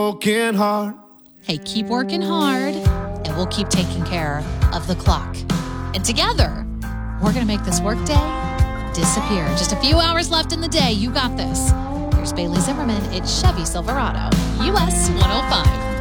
broken heart. Hey, keep working hard, and we'll keep taking care of the clock. And together, we're going to make this workday disappear. Just a few hours left in the day. You got this. Here's Bailey Zimmerman. It's Chevy Silverado, US 105.